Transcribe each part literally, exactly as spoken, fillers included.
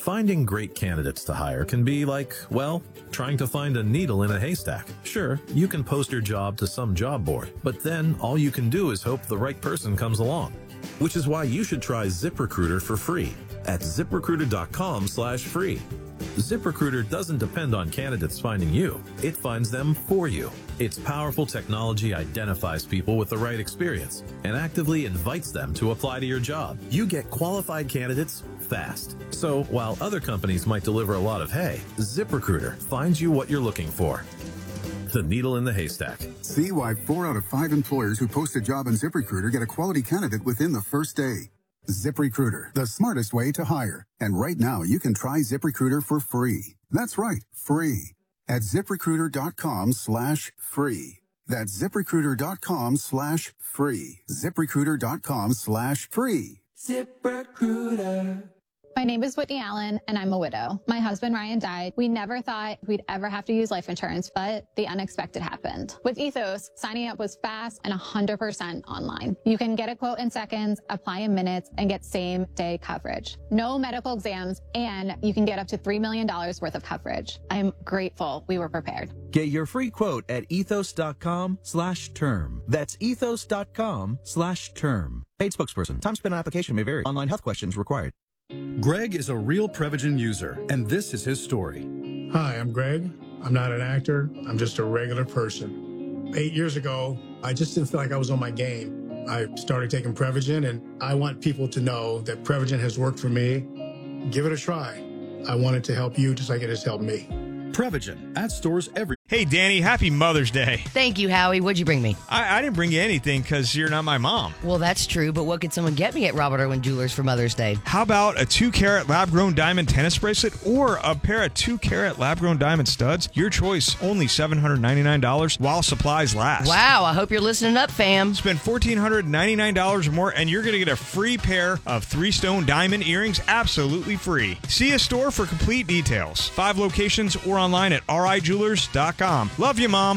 Finding great candidates to hire can be like, well, trying to find a needle in a haystack. Sure, you can post your job to some job board, but then all you can do is hope the right person comes along. Which is why you should try ZipRecruiter for free at ZipRecruiter.com slash free. ZipRecruiter doesn't depend on candidates finding you. It finds them for you. Its powerful technology identifies people with the right experience and actively invites them to apply to your job. You get qualified candidates fast. So while other companies might deliver a lot of hay, ZipRecruiter finds you what you're looking for. The needle in the haystack. See why four out of five employers who post a job on ZipRecruiter get a quality candidate within the first day. ZipRecruiter, the smartest way to hire. And right now, you can try ZipRecruiter for free. That's right, free. At ZipRecruiter.com slash free. That's ZipRecruiter.com slash free. ZipRecruiter.com slash free. ZipRecruiter. My name is Whitney Allen, and I'm a widow. My husband, Ryan, died. We never thought we'd ever have to use life insurance, but the unexpected happened. With Ethos, signing up was fast and one hundred percent online. You can get a quote in seconds, apply in minutes, and get same-day coverage. No medical exams, and you can get up to three million dollars worth of coverage. I'm grateful we were prepared. Get your free quote at ethos.com slash term. That's ethos.com slash term. Paid spokesperson. Time spent on application may vary. Online health questions required. Greg is a real Prevagen user, and this is his story. Hi, I'm Greg. I'm not an actor. I'm just a regular person. Eight years ago, I just didn't feel like I was on my game. I started taking Prevagen, and I want people to know that Prevagen has worked for me. Give it a try. I want it to help you just like it has helped me. Prevagen, at stores every... Hey, Danny, happy Mother's Day. Thank you, Howie. What'd you bring me? I, I didn't bring you anything because you're not my mom. Well, that's true, but what could someone get me at Robert Irwin Jewelers for Mother's Day? How about a two-carat lab-grown diamond tennis bracelet or a pair of two-carat lab-grown diamond studs? Your choice, only seven hundred ninety-nine dollars while supplies last. Wow, I hope you're listening up, fam. Spend one thousand four hundred ninety-nine dollars or more, and you're going to get a free pair of three-stone diamond earrings absolutely free. See a store for complete details. Five locations or online at r i jewelers dot com. Love you, Mom.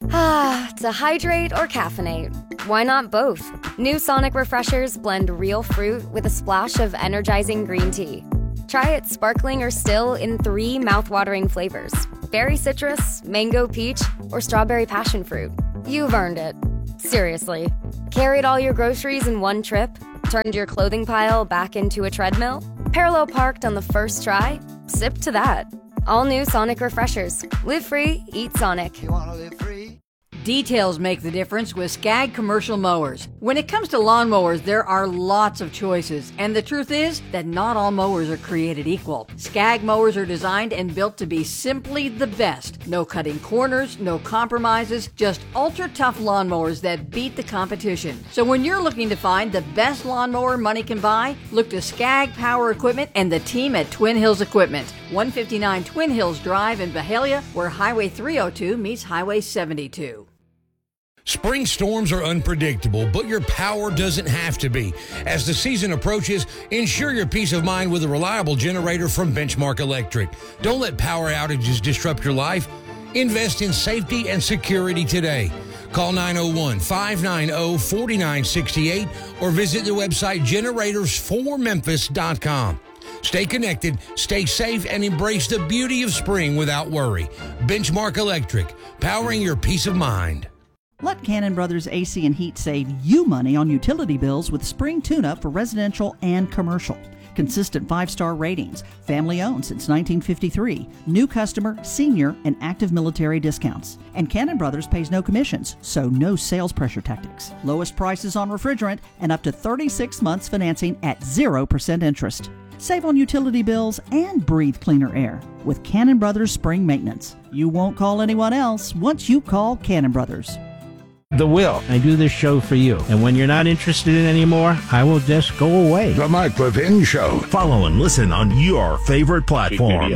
Ah, to hydrate or caffeinate? Why not both? New Sonic Refreshers blend real fruit with a splash of energizing green tea. Try it sparkling or still in three mouthwatering flavors: berry citrus, mango peach, or strawberry passion fruit. You've earned it. Seriously. Carried all your groceries in one trip? Turned your clothing pile back into a treadmill? Parallel parked on the first try? Sip to that. All new Sonic Refreshers. Live free, eat Sonic. You wanna live free? Details make the difference with Skag Commercial Mowers. When it comes to lawnmowers, there are lots of choices, and the truth is that not all mowers are created equal. Skag mowers are designed and built to be simply the best. No cutting corners, no compromises, just ultra-tough lawnmowers that beat the competition. So when you're looking to find the best lawnmower money can buy, look to Skag Power Equipment and the team at Twin Hills Equipment, one fifty-nine Twin Hills Drive in Byhalia, where Highway three oh two meets Highway seventy-two. Spring storms are unpredictable, but your power doesn't have to be. As the season approaches, ensure your peace of mind with a reliable generator from Benchmark Electric. Don't let power outages disrupt your life. Invest in safety and security today. Call nine oh one, five nine oh, four nine six eight or visit the website generators for memphis dot com. Stay connected, stay safe, and embrace the beauty of spring without worry. Benchmark Electric, powering your peace of mind. Let Cannon Brothers A C and Heat save you money on utility bills with spring tune-up for residential and commercial. Consistent five-star ratings, family-owned since nineteen fifty-three, new customer, senior, and active military discounts. And Cannon Brothers pays no commissions, so no sales pressure tactics. Lowest prices on refrigerant and up to thirty-six months financing at zero percent interest. Save on utility bills and breathe cleaner air with Cannon Brothers Spring Maintenance. You won't call anyone else once you call Cannon Brothers. The Will. I do this show for you. And when you're not interested in anymore, I will just go away. The Mike Levin Show. Follow and listen on your favorite platform.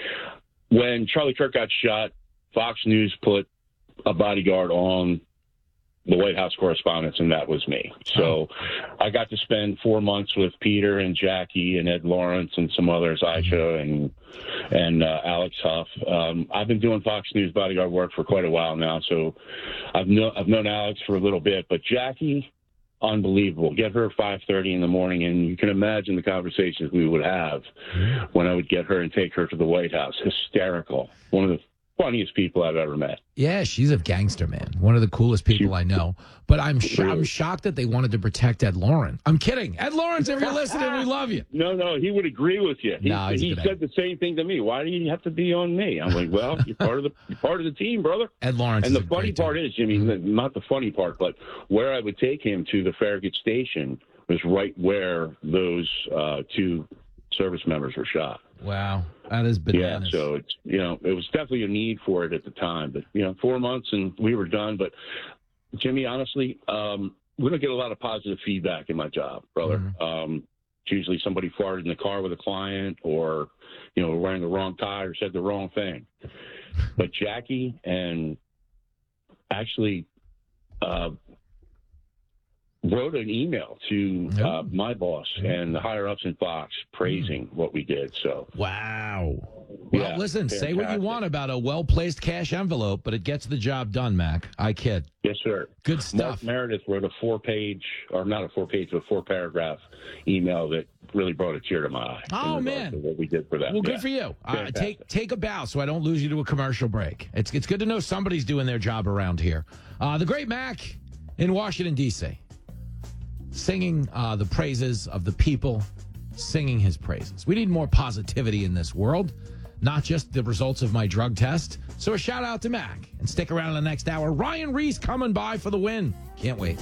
When Charlie Kirk got shot, Fox News put a bodyguard on the White House correspondence, and that was me. So I got to spend four months with Peter and Jackie and Ed Lawrence and some others, Aisha and and uh, Alex Huff. Um, I've been doing Fox News bodyguard work for quite a while now, so I've, know, I've known Alex for a little bit. But Jackie unbelievable. Get her at five thirty in the morning, and you can imagine the conversations we would have when I would get her and take her to the White House. Hysterical. One of the funniest people I've ever met. Yeah, she's a gangster, man. One of the coolest people I know. But I'm sh- I'm shocked that they wanted to protect Ed Lauren. I'm kidding. Ed Lawrence, if you're listening, we love you. No, no, he would agree with you. He, No, he's he a good said the same thing to me. Why do you have to be on me? I'm like, well, you're part of the you're part of the team, brother. Ed Lawrence. And is the a funny great part dude. is, Jimmy, Mm-hmm. not the funny part, but where I would take him to the Farragut station was right where those uh, two service members were shot. Wow, that is bananas. Yeah, so it's, you know, it was definitely a need for it at the time. But, you know, four months and we were done. But, Jimmy, honestly, um, we don't get a lot of positive feedback in my job, brother. Mm-hmm. Um, it's usually somebody farted in the car with a client, or, you know, wearing the wrong tie or said the wrong thing. But Jackie and actually uh, wrote an email to uh, my boss and the higher ups in Fox praising what we did. So wow. Well, yeah, listen, say what you fantastic. want about a well-placed cash envelope, but it gets the job done, Mac. I kid. Yes, sir. Good stuff. Mark Meredith wrote a four-page, or not a four-page, but four-paragraph email that really brought a tear to my eye. Oh, in regards man. to what we did for them. Well, good Yeah. for you. Uh, Fantastic. take take a bow so I don't lose you to a commercial break. It's it's good to know somebody's doing their job around here. Uh, the great Mac in Washington, D C, singing uh, the praises of the people, singing his praises. We need more positivity in this world, not just the results of my drug test. So a shout out to Mac. And stick around in the next hour. Ryan Reese coming by for the win. Can't wait.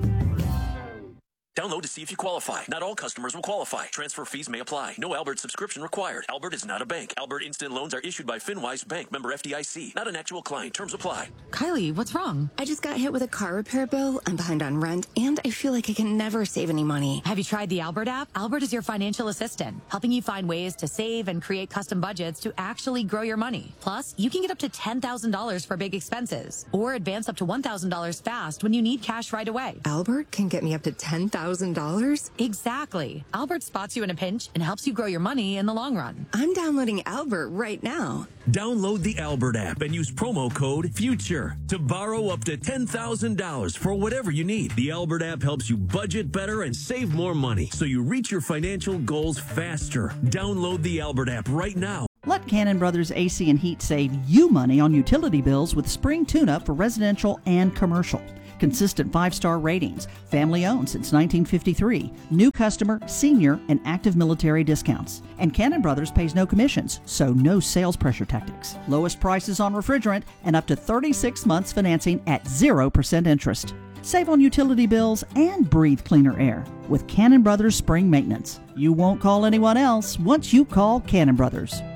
Download to see if you qualify. Not all customers will qualify. Transfer fees may apply. No Albert subscription required. Albert is not a bank. Albert Instant Loans are issued by FinWise Bank, member F D I C. Not an actual client. Terms apply. Kylie, what's wrong? I just got hit with a car repair bill. I'm behind on rent, and I feel like I can never save any money. Have you tried the Albert app? Albert is your financial assistant, helping you find ways to save and create custom budgets to actually grow your money. Plus, you can get up to ten thousand dollars for big expenses, or advance up to one thousand dollars fast when you need cash right away. Albert can get me up to ten thousand dollars? Exactly. Albert spots you in a pinch and helps you grow your money in the long run. I'm downloading Albert right now. Download the Albert app and use promo code FUTURE to borrow up to ten thousand dollars for whatever you need. The Albert app helps you budget better and save more money so you reach your financial goals faster. Download the Albert app right now. Let Cannon Brothers A C and Heat save you money on utility bills with spring tune-up for residential and commercial. Consistent five-star ratings, family-owned since nineteen fifty-three, new customer, senior, and active military discounts. And Cannon Brothers pays no commissions, so no sales pressure tactics. Lowest prices on refrigerant and up to thirty-six months financing at zero percent interest. Save on utility bills and breathe cleaner air with Cannon Brothers Spring Maintenance. You won't call anyone else once you call Cannon Brothers.